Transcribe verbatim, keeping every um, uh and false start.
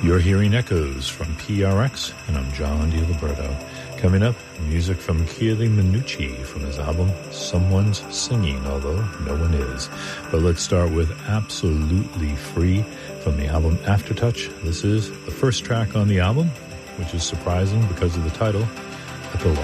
You're hearing Echoes from P R X, and I'm John DiLiberto. Coming up, music from Kylie Minogue from his album Someone's Singing, although no one is. But let's start with Absolutely Free from the album Aftertouch. This is the first track on the album, which is surprising because of the title, Epilogue.